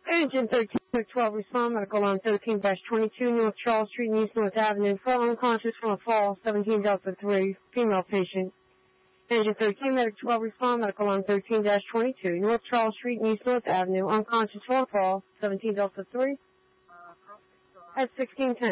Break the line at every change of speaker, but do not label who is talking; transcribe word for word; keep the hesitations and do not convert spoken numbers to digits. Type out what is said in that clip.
Agent thirteen twelve, respond medical line thirteen twenty-two, North Charles Street, East North Avenue, fall unconscious from a fall, seventeen Delta three, female patient. Agent thirteen twelve, respond medical line thirteen twenty-two, North Charles Street, East North Avenue, unconscious from a fall, seventeen Delta three, at sixteen ten.